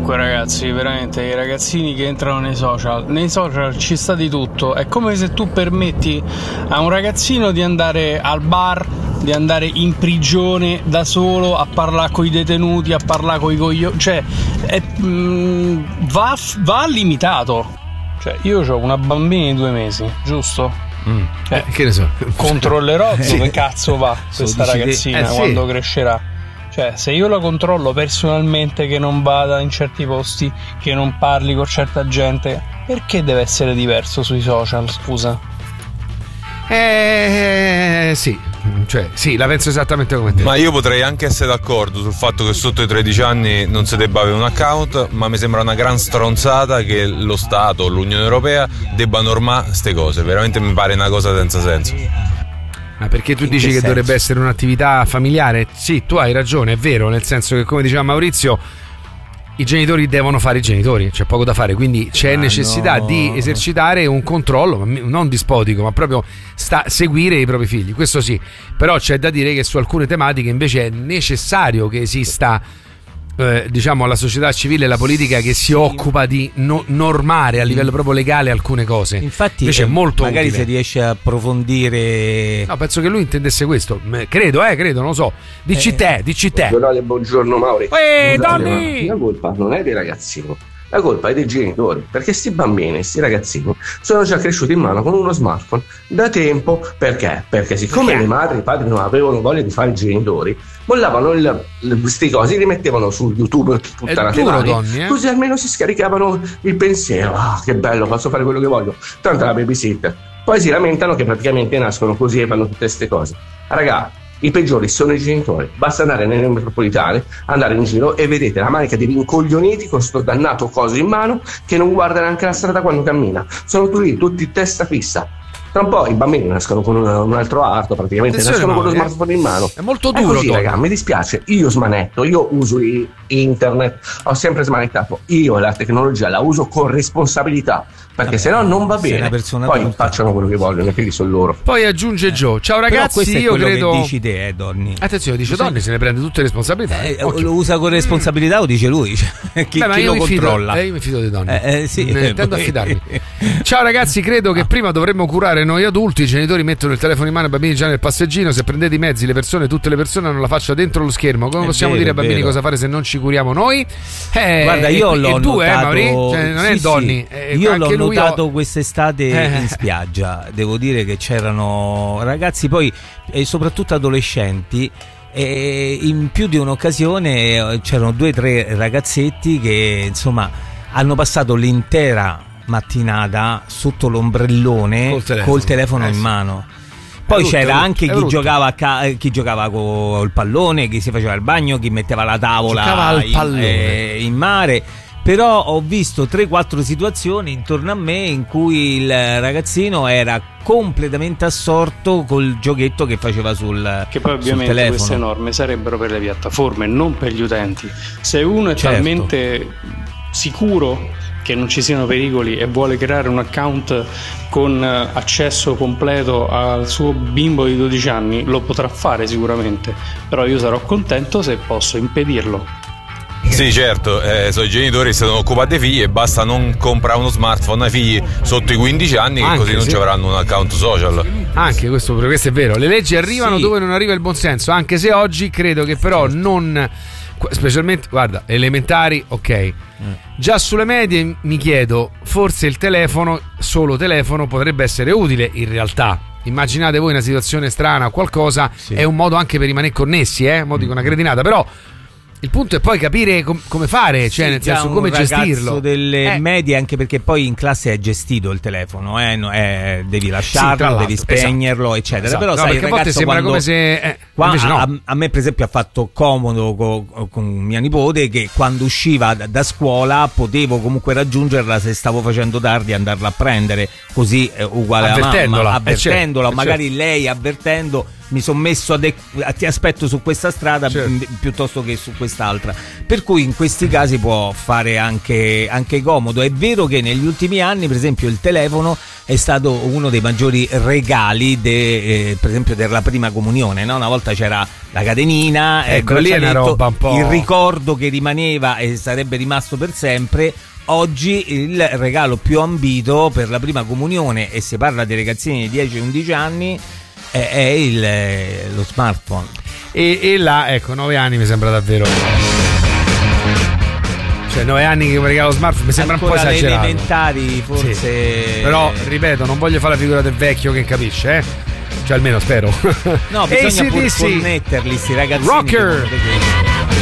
Comunque ragazzi, veramente i ragazzini che entrano nei social ci sta di tutto. È come se tu permetti a un ragazzino di andare al bar, di andare in prigione da solo a parlare con i detenuti, a parlare con i coglioni, cioè va limitato. Cioè io ho una bambina di 2 mesi, giusto? Che ne so, controllerò dove cazzo va questa ragazzina quando crescerà. Cioè, se io la controllo personalmente che non vada in certi posti, che non parli con certa gente, perché deve essere diverso sui social, scusa? Sì, cioè, sì, la penso esattamente come te. Ma io potrei anche essere d'accordo sul fatto che sotto i 13 anni non si debba avere un account, ma mi sembra una gran stronzata che lo Stato, l'Unione Europea debba normare ste cose. Veramente mi pare una cosa senza senso. Ma perché tu dici che dovrebbe essere un'attività familiare? Sì, tu hai ragione, è vero, nel senso che, come diceva Maurizio, i genitori devono fare i genitori, c'è poco da fare, quindi c'è necessità di esercitare un controllo, non dispotico, ma proprio seguire i propri figli, questo sì. Però c'è da dire che su alcune tematiche invece è necessario che esista diciamo la società civile e la politica che si occupa di normare a livello proprio legale alcune cose. Infatti invece è molto magari utile. se riesce a approfondire. No, penso che lui intendesse questo. Credo, non lo so. Dici te. Buongiorno Mauri. Donny! La colpa non è dei ragazzini, la colpa è dei genitori, perché sti bambini, sti ragazzini sono già cresciuti in mano con uno smartphone da tempo. Perché siccome le madri e i padri non avevano voglia di fare i genitori, mollavano questi cosi, li mettevano su YouTube tutta la temata, così almeno si scaricavano il pensiero: che bello, posso fare quello che voglio, tanto la babysitter. Poi si lamentano che praticamente nascono così e fanno tutte queste cose. Ragazzi, i peggiori sono i genitori. Basta andare nelle metropolitane, andare in giro e vedete la manica di rincoglioniti con sto dannato coso in mano che non guarda neanche la strada quando cammina. Sono tutti testa fissa. Tra un po' i bambini nascono con un altro arto, praticamente nascono con lo smartphone in mano. È molto duro, così, raga, mi dispiace, io smanetto, io uso internet, ho sempre smanettato. Io la tecnologia la uso con responsabilità, perché se no non va bene. Poi facciano quello che vogliono, che sono loro. Poi aggiunge Joe: ciao ragazzi, io credo che dici te, Donny. Attenzione, dice Donny, se ne prende tutte le responsabilità. Lo usa con responsabilità o dice lui? Chi lo controlla? Io mi fido di Donny. Sì, tendo a fidarmi. Ciao ragazzi, credo che prima dovremmo curare noi adulti. I genitori mettono il telefono in mano ai bambini già nel passeggino. Se prendete i mezzi, le persone, tutte le persone hanno la faccia dentro lo schermo. Come possiamo dire ai bambini cosa fare se non ci curiamo noi? Guarda, io l'ho notato. Mauri? Cioè, non è Donny. Io l'ho notato quest'estate in spiaggia. Devo dire che c'erano ragazzi, poi e soprattutto adolescenti. E in più di un'occasione c'erano 2 o 3 ragazzetti che insomma hanno passato l'intera mattinata sotto l'ombrellone col telefono in mano. Poi c'era anche chi giocava col pallone, chi si faceva il bagno, chi metteva la tavola in mare. Però ho visto 3-4 situazioni intorno a me in cui il ragazzino era completamente assorto col giochetto che faceva sul che poi ovviamente queste norme sarebbero per le piattaforme, non per gli utenti. Se uno è talmente sicuro che non ci siano pericoli e vuole creare un account con accesso completo al suo bimbo di 12 anni, lo potrà fare sicuramente, però io sarò contento se posso impedirlo. Sì, certo, sono i genitori che si devono occupare dei figli e basta non comprare uno smartphone ai figli sotto i 15 anni, che così non ci avranno un account social. Anche questo è vero, le leggi arrivano dove non arriva il buonsenso, anche se oggi credo che però non, specialmente, guarda, elementari, ok. Già sulle medie mi chiedo, forse il telefono, solo telefono, potrebbe essere utile in realtà. Immaginate voi una situazione strana o qualcosa, è un modo anche per rimanere connessi, mo dico una cretinata, però il punto è poi capire come fare, cioè nel senso come gestirlo. Delle medie, anche perché poi in classe è gestito il telefono, devi lasciarlo, devi spegnerlo, eccetera. Esatto. Però sai, perché a volte sembra come se a me per esempio ha fatto comodo con mia nipote che quando usciva da scuola potevo comunque raggiungerla se stavo facendo tardi e andarla a prendere, così uguale a mamma, avvertendola, magari lei avvertendo mi sono messo ti aspetto su questa strada, certo, piuttosto che su quest'altra, per cui in questi casi può fare anche comodo. È vero che negli ultimi anni, per esempio, il telefono è stato uno dei maggiori regali per esempio della prima comunione, no? Una volta c'era la catenina, ecco, lì è una roba un po', il ricordo che rimaneva e sarebbe rimasto per sempre. Oggi il regalo più ambito per la prima comunione, e si parla di ragazzini di 10-11 anni, è lo smartphone. E là, ecco, 9 anni mi sembra davvero, cioè 9 anni che regalo smartphone mi sembra ancora un po' esagerato. Le elementari forse, sì. Però ripeto, non voglio fare la figura del vecchio che capisce, cioè almeno spero. No, bisogna pur connetterli sti ragazzini. Rocker!